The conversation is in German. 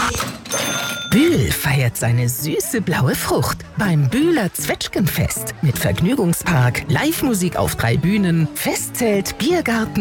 Bühl feiert seine süße blaue Frucht beim Bühler Zwetschgenfest mit Vergnügungspark, Live-Musik auf 3 Bühnen, Festzelt, Biergarten